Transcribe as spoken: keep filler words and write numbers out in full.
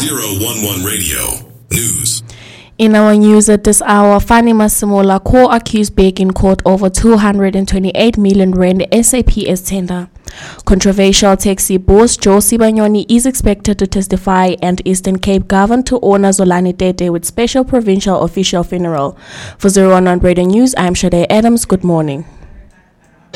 zero one one Radio News. In our news at this hour, Fani Masemola co-accused back in court over two hundred twenty-eight million rand S A P S tender. Controversial taxi boss Joe Sibanyoni is expected to testify, and Eastern Cape Governor to honor Zolani Tete with special provincial official funeral. For zero one one Radio News, I'm Shade Adams. Good morning.